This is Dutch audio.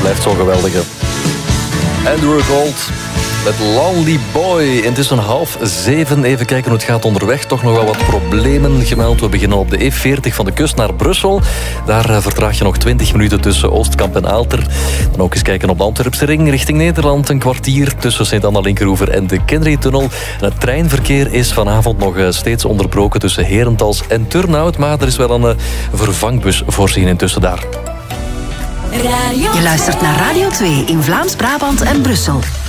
blijft zo'n geweldige. Andrew Gold met Lonely Boy. Intussen 6:30. Even kijken hoe het gaat onderweg. Toch nog wel wat problemen gemeld. We beginnen op de E40 van de kust naar Brussel. Daar vertraag je nog 20 minuten tussen Oostkamp en Aalter. Dan ook eens kijken op de Antwerpse ring richting Nederland. Een kwartier tussen Sint-Anna-Linkeroever en de Kennedytunnel. En het treinverkeer is vanavond nog steeds onderbroken tussen Herentals en Turnhout. Maar er is wel een vervangbus voorzien intussen daar. Je luistert naar Radio 2 in Vlaams-Brabant en Brussel.